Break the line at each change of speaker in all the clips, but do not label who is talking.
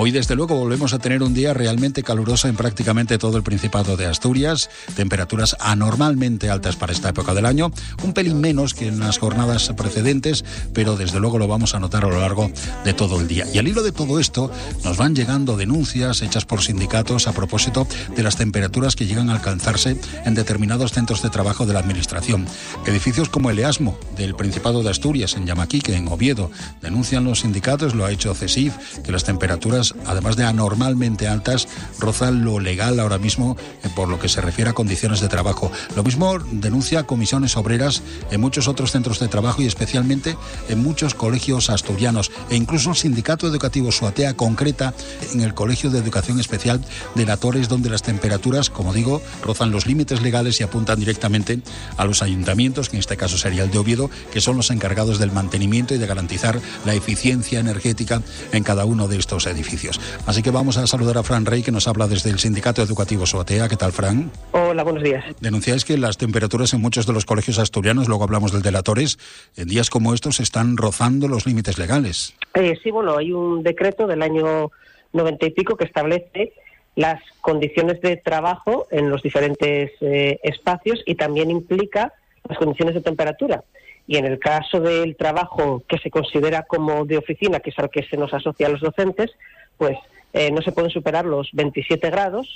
Hoy desde luego volvemos a tener un día realmente caluroso en prácticamente todo el Principado de Asturias, temperaturas anormalmente altas para esta época del año, un pelín menos que en las jornadas precedentes, pero desde luego lo vamos a notar a lo largo de todo el día. Y al hilo de todo esto nos van llegando denuncias hechas por sindicatos a propósito de las temperaturas que llegan a alcanzarse en determinados centros de trabajo de la Administración. Edificios como el EASMO del Principado de Asturias, en Llamaquique, en Oviedo, denuncian los sindicatos, lo ha hecho CESIF, que las temperaturas, además de anormalmente altas, rozan lo legal ahora mismo por lo que se refiere a condiciones de trabajo. Lo mismo denuncia Comisiones Obreras en muchos otros centros de trabajo y especialmente en muchos colegios asturianos, e incluso el Sindicato Educativo Suatea concreta en el Colegio de Educación Especial de La Torres, donde las temperaturas, como digo, rozan los límites legales y apuntan directamente a los ayuntamientos, que en este caso sería el de Oviedo, que son los encargados del mantenimiento y de garantizar la eficiencia energética en cada uno de estos edificios. Así que vamos a saludar a Fran Rey, que nos habla desde el Sindicato Educativo Suatea. ¿Qué tal, Fran?
Hola, buenos días.
Denunciáis que las temperaturas en muchos de los colegios asturianos, luego hablamos del de La Torres, en días como estos están rozando los límites legales.
Sí, bueno, hay un decreto del año 90 y pico que establece las condiciones de trabajo en los diferentes espacios y también implica las condiciones de temperatura. Y en el caso del trabajo que se considera como de oficina, que es al que se nos asocia a los docentes, pues no se pueden superar los 27 grados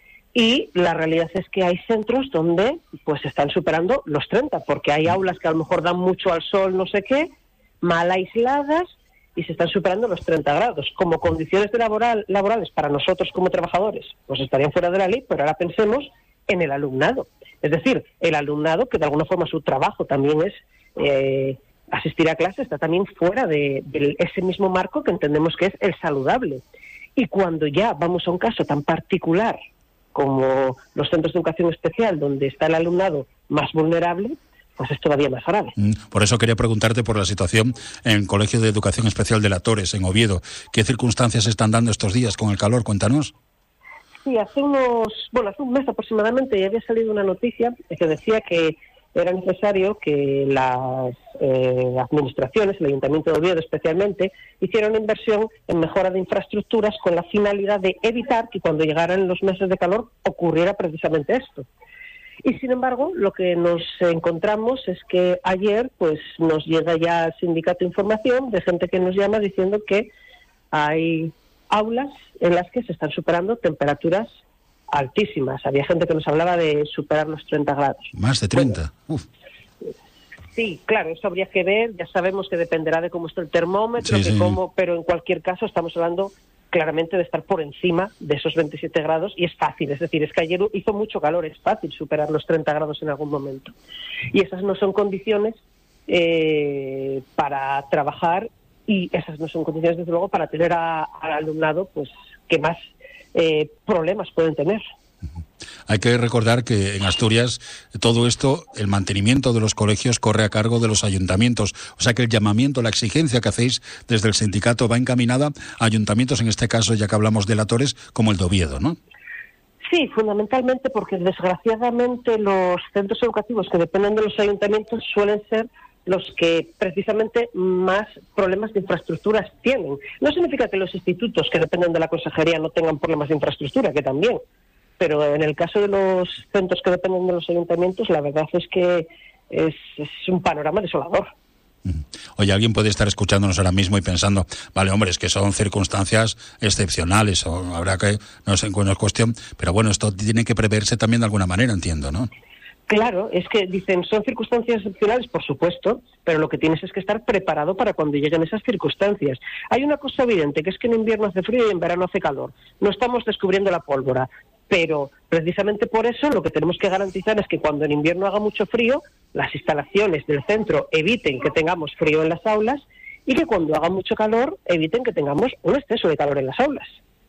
y la realidad es que hay centros donde pues están superando los 30, porque hay aulas que a lo mejor dan mucho al sol, no sé qué, mal aisladas, y se están superando los 30 grados. Como condiciones de laborales para nosotros como trabajadores, pues estarían fuera de la ley, pero ahora pensemos en el alumnado. Es decir, el alumnado, que de alguna forma su trabajo también es asistir a clase, está también fuera de ese mismo marco que entendemos que es el saludable. Y cuando ya vamos a un caso tan particular como los centros de educación especial, donde está el alumnado más vulnerable, pues es todavía más grave.
Por eso quería preguntarte por la situación en el Colegio de Educación Especial de La Torres, en Oviedo. ¿Qué circunstancias están dando estos días con el calor? Cuéntanos.
Sí, hace un mes aproximadamente ya había salido una noticia que decía que era necesario que las administraciones, el Ayuntamiento de Oviedo especialmente, hicieran una inversión en mejora de infraestructuras con la finalidad de evitar que cuando llegaran los meses de calor ocurriera precisamente esto. Y sin embargo, lo que nos encontramos es que ayer pues nos llega ya al sindicato información de gente que nos llama diciendo que hay aulas en las que se están superando temperaturas altísimas. Había gente que nos hablaba de superar los 30 grados.
Más de 30.
Bueno, sí, claro, eso habría que ver. Ya sabemos que dependerá de cómo está el termómetro,
sí.
Pero en cualquier caso estamos hablando claramente de estar por encima de esos 27 grados y es fácil. Es decir, es que ayer hizo mucho calor, es fácil superar los 30 grados en algún momento. Y esas no son condiciones para trabajar y esas no son condiciones, desde luego, para tener al alumnado pues que más problemas pueden tener.
Hay que recordar que en Asturias todo esto, el mantenimiento de los colegios corre a cargo de los ayuntamientos. O sea que el llamamiento, la exigencia que hacéis desde el sindicato va encaminada a ayuntamientos, en este caso, ya que hablamos de La Torres, como el de Oviedo, ¿no?
Sí, fundamentalmente porque desgraciadamente los centros educativos que dependen de los ayuntamientos suelen ser los que precisamente más problemas de infraestructuras tienen. No significa que los institutos que dependen de la consejería no tengan problemas de infraestructura, que también, pero en el caso de los centros que dependen de los ayuntamientos, la verdad es que es un panorama desolador.
Oye, alguien puede estar escuchándonos ahora mismo y pensando, vale, hombre, es que son circunstancias excepcionales, o habrá que, no sé, no es cuestión, pero bueno, esto tiene que preverse también de alguna manera, entiendo, ¿no?
Claro, es que dicen, son circunstancias excepcionales, por supuesto, pero lo que tienes es que estar preparado para cuando lleguen esas circunstancias. Hay una cosa evidente, que es que en invierno hace frío y en verano hace calor. No estamos descubriendo la pólvora, pero precisamente por eso lo que tenemos que garantizar es que cuando en invierno haga mucho frío, las instalaciones del centro eviten que tengamos frío en las aulas y que cuando haga mucho calor eviten que tengamos un exceso de calor en las aulas.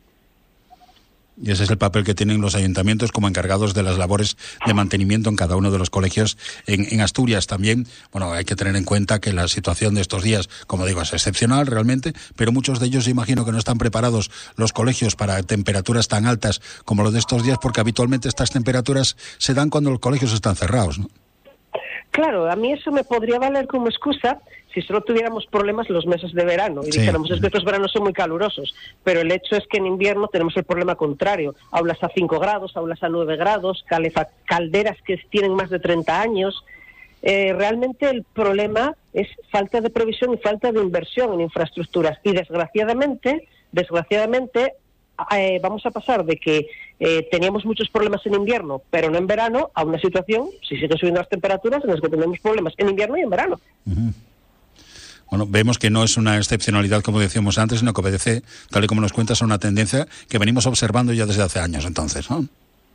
Y ese es el papel que tienen los ayuntamientos como encargados de las labores de mantenimiento en cada uno de los colegios en Asturias. También, bueno, hay que tener en cuenta que la situación de estos días, como digo, es excepcional realmente, pero muchos de ellos imagino que no están preparados los colegios para temperaturas tan altas como los de estos días, porque habitualmente estas temperaturas se dan cuando los colegios están cerrados, ¿no?
Claro, a mí eso me podría valer como excusa si solo tuviéramos problemas los meses de verano y dijéramos, es que estos veranos son muy calurosos, pero el hecho es que en invierno tenemos el problema contrario, aulas a 5 grados, aulas a 9 grados, calderas que tienen más de 30 años. Realmente el problema es falta de previsión y falta de inversión en infraestructuras, y desgraciadamente vamos a pasar de que teníamos muchos problemas en invierno, pero no en verano, a una situación, si siguen subiendo las temperaturas, en las que tenemos problemas en invierno y en verano. Uh-huh.
Bueno, vemos que no es una excepcionalidad, como decíamos antes, sino que obedece, tal y como nos cuentas, a una tendencia que venimos observando ya desde hace años, entonces, ¿no?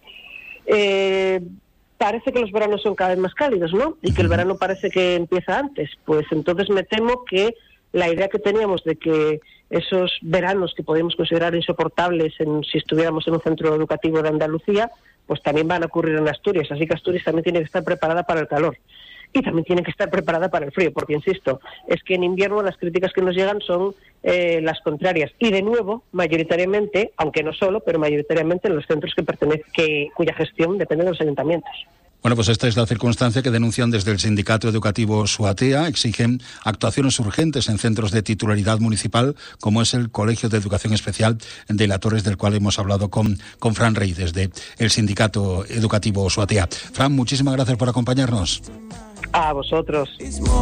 Parece que los veranos son cada vez más cálidos, ¿no? Y que el verano parece que empieza antes. Pues entonces me temo que la idea que teníamos de que esos veranos que podríamos considerar insoportables si estuviéramos en un centro educativo de Andalucía, pues también van a ocurrir en Asturias. Así que Asturias también tiene que estar preparada para el calor. Y también tiene que estar preparada para el frío, porque, insisto, es que en invierno las críticas que nos llegan son las contrarias. Y, de nuevo, mayoritariamente, aunque no solo, pero mayoritariamente en los centros cuya gestión depende de los ayuntamientos.
Bueno, pues esta es la circunstancia que denuncian desde el Sindicato Educativo SUATEA. Exigen actuaciones urgentes en centros de titularidad municipal, como es el Colegio de Educación Especial de La Torres, del cual hemos hablado con Fran Rey, desde el Sindicato Educativo SUATEA. Fran, muchísimas gracias por acompañarnos.
A vosotros.